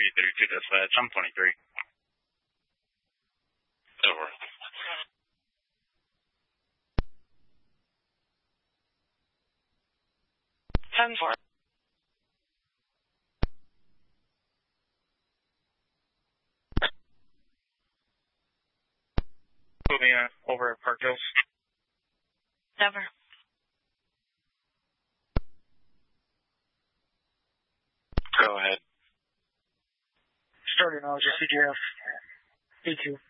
32 dispatch. I'm 23. Over. 10-4. Moving over at Park Hills. Never. Go ahead. Starting now, just CGF. E2.